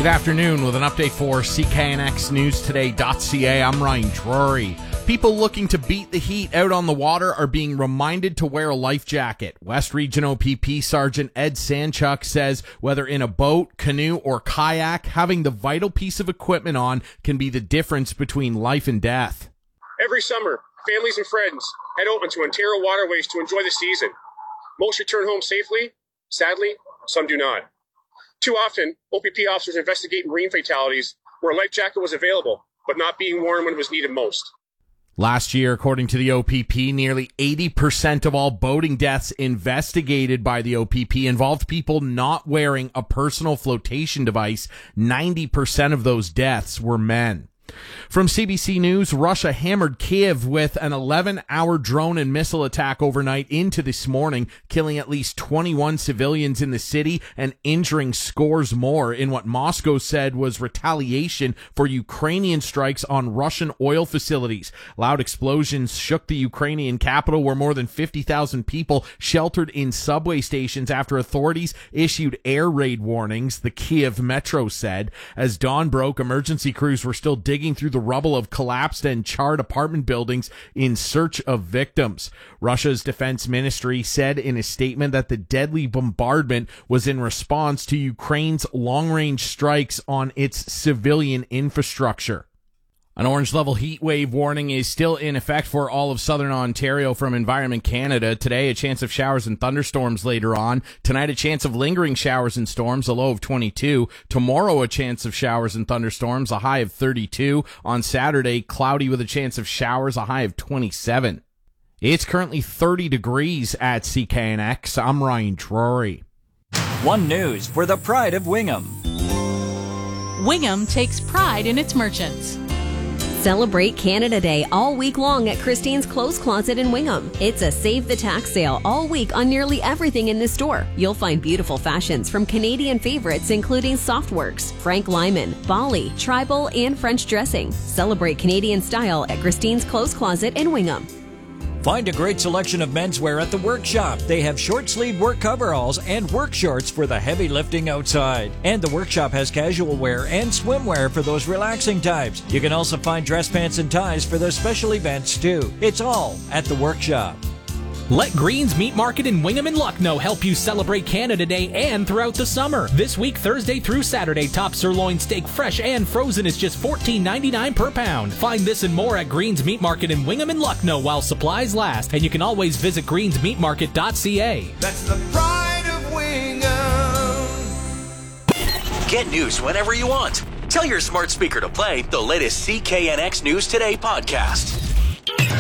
Good afternoon with an update for CKNXNewsToday.ca. I'm Ryan Drury. People looking to beat the heat out on the water are being reminded to wear a life jacket. West Region OPP Sergeant Ed Sanchuk says whether in a boat, canoe, or kayak, having the vital piece of equipment on can be the difference between life and death. Every summer, families and friends head out onto Ontario waterways to enjoy the season. Most return home safely. Sadly, some do not. Too often, OPP officers investigate marine fatalities where a life jacket was available, but not being worn when it was needed most. Last year, according to the OPP, nearly 80% of all boating deaths investigated by the OPP involved people not wearing a personal flotation device. 90% of those deaths were men. From CBC News, Russia hammered Kyiv with an 11-hour drone and missile attack overnight into this morning, killing at least 21 civilians in the city and injuring scores more in what Moscow said was retaliation for Ukrainian strikes on Russian oil facilities. Loud explosions shook the Ukrainian capital, where more than 50,000 people sheltered in subway stations after authorities issued air raid warnings, the Kyiv Metro said. As dawn broke, emergency crews were still digging through the rubble of collapsed and charred apartment buildings in search of victims. Russia's defense ministry said in a statement that the deadly bombardment was in response to Ukraine's long-range strikes on its civilian infrastructure. An orange-level heat wave warning is still in effect for all of southern Ontario from Environment Canada. Today, a chance of showers and thunderstorms later on. Tonight, a chance of lingering showers and storms, a low of 22. Tomorrow, a chance of showers and thunderstorms, a high of 32. On Saturday, cloudy with a chance of showers, a high of 27. It's currently 30 degrees at CKNX. I'm Ryan Drury. One News for the pride of Wingham. Wingham takes pride in its merchants. Celebrate Canada Day all week long at Christine's Clothes Closet in Wingham. It's a Save the Tax sale all week on nearly everything in the store. You'll find beautiful fashions from Canadian favorites including Softworks, Frank Lyman, Bali, Tribal, and French dressing. Celebrate Canadian style at Christine's Clothes Closet in Wingham. Find a great selection of menswear at the Workshop. They have short-sleeved work coveralls and work shorts for the heavy lifting outside. And the Workshop has casual wear and swimwear for those relaxing types. You can also find dress pants and ties for those special events too. It's all at the Workshop. Let Green's Meat Market in Wingham and Lucknow help you celebrate Canada Day and throughout the summer. This week, Thursday through Saturday, top sirloin steak fresh and frozen is just $14.99 per pound. Find this and more at Green's Meat Market in Wingham and Lucknow while supplies last. And you can always visit greensmeatmarket.ca. That's the pride of Wingham. Get news whenever you want. Tell your smart speaker to play the latest CKNX News Today podcast.